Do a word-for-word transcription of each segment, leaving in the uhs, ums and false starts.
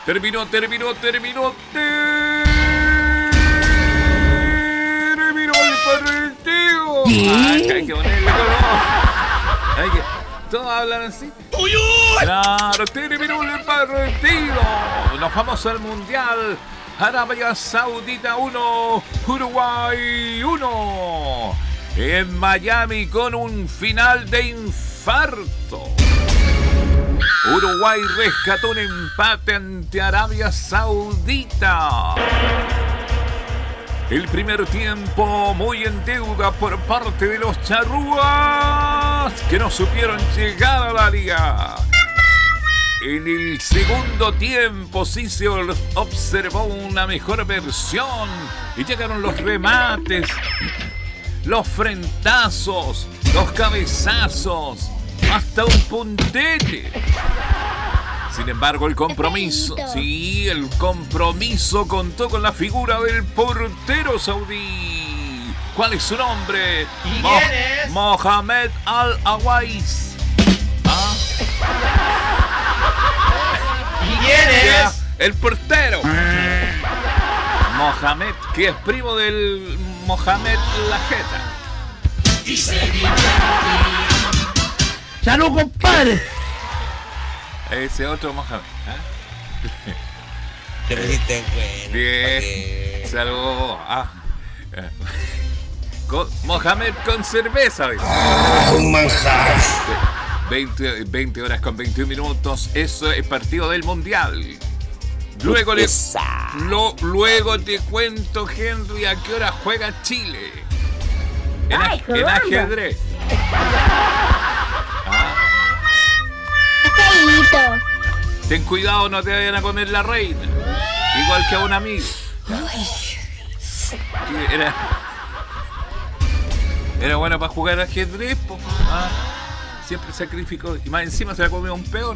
Terminó, terminó, terminó, terminó el partido. Ay, hay que ponerle color. Hay que... Todos hablan así. ¡Uy, uy! Claro, terminó el partido. Nos vamos al Mundial. Arabia Saudita uno, Uruguay uno. En Miami con un final de infarto. Uruguay rescató un empate ante Arabia Saudita. El primer tiempo muy en deuda por parte de los charrúas que no supieron llegar a la liga. En el segundo tiempo sí se observó una mejor versión y llegaron los remates, los frentazos, los cabezazos, hasta un puntete. Sin embargo, el compromiso, sí, el compromiso contó con la figura del portero saudí. ¿Cuál es su nombre? ¿Y Mo- quién es? Mohamed Al-Awais. ¿Ah? ¿Y quién Ya, es? el portero. Mohamed, que es primo del Mohamed Lajeta. ¡Salud, compadre! Ese otro Mohamed. ¿Ah? Te pusiste bueno. Bien. Saludos. Ah. Eh. Con, Mohamed con cerveza. Un manjar. veinte, veinte horas con veintiún minutos. Eso es partido del Mundial. Luego, le, lo, luego te cuento, Henry, a qué hora juega Chile. En, Ay, aj- en caramba. ajedrez. Ah, Feíto. ten cuidado, no te vayan a comer la reina. Igual que a un amigo. Que Era, era bueno para jugar ajedrez, po. Ah, siempre sacrificó. Y más encima se la comió un peón.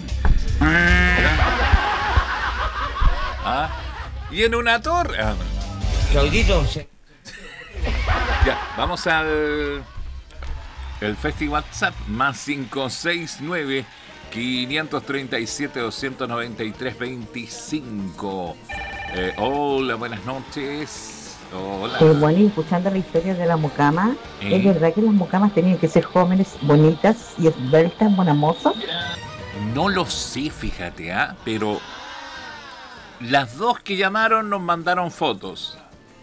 Ah, y en una torre. Ah, Claudito, se- ya, vamos al el Festival WhatsApp más cinco seis nueve, quinientos treinta y siete, doscientos noventa y tres, veinticinco. Eh, hola, buenas noches. Hola. Eh, bueno, y escuchando la historia de la mucama, ¿Eh? ¿es verdad que las mucamas tenían que ser jóvenes, bonitas y esbeltas, bonamosas? No lo sé, fíjate, ¿ah? Pero las dos que llamaron nos mandaron fotos.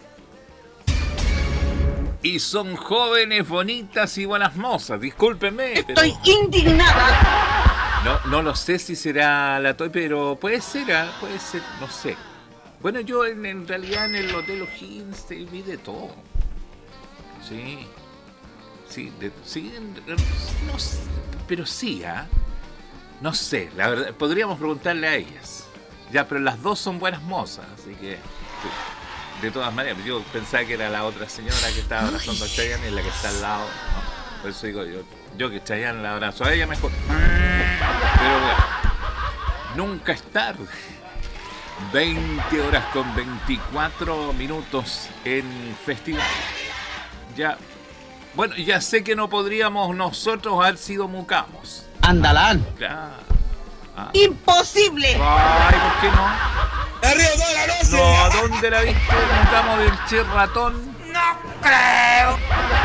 Y son jóvenes, bonitas y buenas mozas, discúlpenme. pero- ¡Estoy indignada! No, no lo sé si será la Toy, pero puede ser, ¿ah? Puede ser, no sé. Bueno, yo en, en realidad en el Hotel O'Higgins te vi de todo. Sí. Sí, de, sí, en- en- no sé, pero sí, ¿ah? No sé, la verdad, podríamos preguntarle a ellas. Ya, pero las dos son buenas mozas, así que... De todas maneras, yo pensaba que era la otra señora que estaba abrazando a Chayanne y la que está al lado, ¿no? Por eso digo yo, yo que Chayanne la abrazo a ella mejor. Pero bueno, nunca es tarde. veinte horas con veinticuatro minutos en festival. Ya, bueno, ya sé que no podríamos nosotros haber sido mucamos. ¡Andalán! Claro. Ah. ¡Imposible! Ay, ¿por qué no? ¡Arriba toda la noche! No, ¿a dónde la viste? Mucamo del Che Ratón. ¡No creo!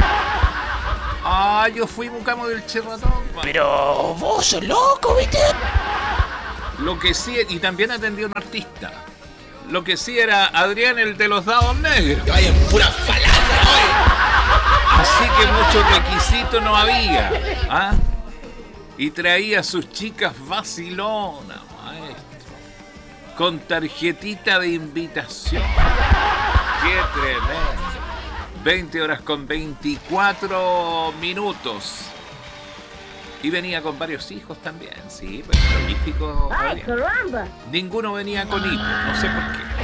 Ah, yo fui mucamo del Che Ratón. Pero vos sos loco, ¿viste? Lo que sí, y también atendí a un artista. Lo que sí era Adrián, el de los dados negros. ¡Que vayan pura falacia! Así que mucho requisito no había. ¿Ah? Y traía a sus chicas vacilonas, maestro. Con tarjetita de invitación. ¡Qué tremendo! veinte horas con veinticuatro minutos. Y venía con varios hijos también, sí, pues prolífico. Ay, Adrián. caramba. Ninguno venía con hijos, no sé por qué.